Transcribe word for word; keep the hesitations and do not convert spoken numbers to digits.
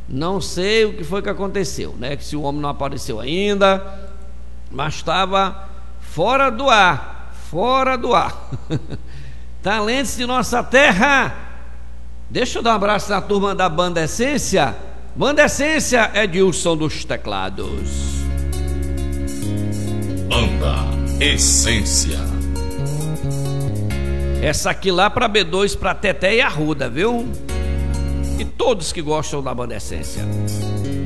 Não sei o que foi que aconteceu, né? Que se o homem não apareceu ainda, mas estava fora do ar, fora do ar. Talentos de nossa terra. Deixa eu dar um abraço na turma da Banda Essência. Banda Essência é Dilson dos teclados. Banda Essência. Essa aqui lá para B dois, para Teté e Arruda, viu? E todos que gostam da Banda Essência.